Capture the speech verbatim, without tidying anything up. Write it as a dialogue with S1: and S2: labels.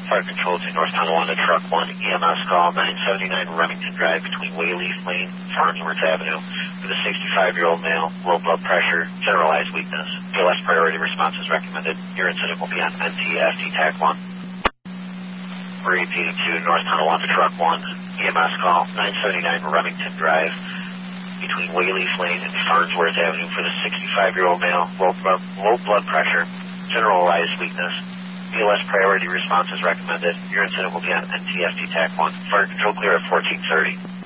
S1: Fire Control to North Tonawanda, Truck one, E M S call, nine seventy-nine Remington Drive between Wayleaf Lane and Farnsworth Avenue for the sixty-five-year-old male, low blood pressure, generalized weakness. P L S priority response is recommended. Your incident will be on N T F T TAC one. Repeating to North Tonawanda, Truck one, E M S call, nine seventy-nine Remington Drive between Wayleaf Lane and Farnsworth Avenue for the sixty-five-year-old male, low blood, low blood pressure, generalized weakness. P L S priority response is recommended. Your incident will be on N T F T TAC one. Fire Control clear at fourteen thirty.